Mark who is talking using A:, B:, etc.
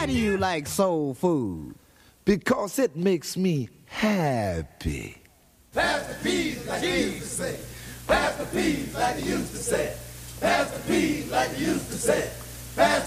A: do you like soul food?
B: Because it makes me happy.
C: Pass the peas like you used to say. Pass the peas like you used to say. Pass the peas like you used to say. Pass